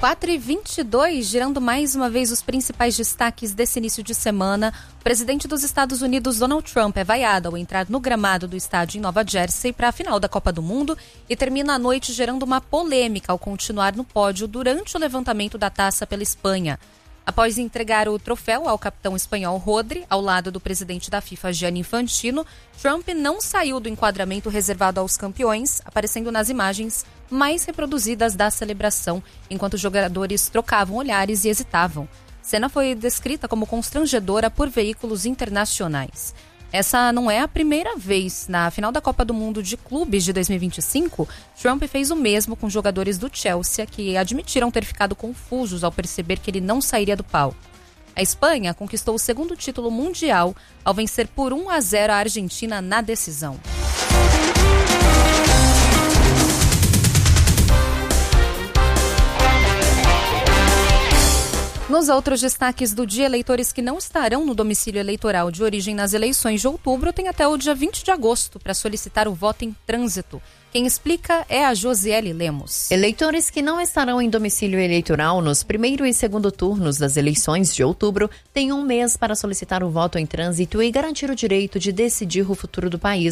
4h22, girando mais uma vez os principais destaques desse início de semana. O presidente dos Estados Unidos, Donald Trump, é vaiado ao entrar no gramado do estádio em Nova Jersey para a final da Copa do Mundo e termina a noite gerando uma polêmica ao continuar no pódio durante o levantamento da taça pela Espanha. Após entregar o troféu ao capitão espanhol Rodri, ao lado do presidente da FIFA, Gianni Infantino, Trump não saiu do enquadramento reservado aos campeões, aparecendo nas imagens mais reproduzidas da celebração, enquanto os jogadores trocavam olhares e hesitavam. A cena foi descrita como constrangedora por veículos internacionais. Essa não é a primeira vez. Na final da Copa do Mundo de Clubes de 2025, Trump fez o mesmo com jogadores do Chelsea, que admitiram ter ficado confusos ao perceber que ele não sairia do palco. A Espanha conquistou o segundo título mundial ao vencer por 1-0 a Argentina na decisão. Nos outros destaques do dia, eleitores que não estarão no domicílio eleitoral de origem nas eleições de outubro têm até o dia 20 de agosto para solicitar o voto em trânsito. Quem explica é a Josiele Lemos. Eleitores que não estarão em domicílio eleitoral nos primeiro e segundo turnos das eleições de outubro têm um mês para solicitar o voto em trânsito e garantir o direito de decidir o futuro do país.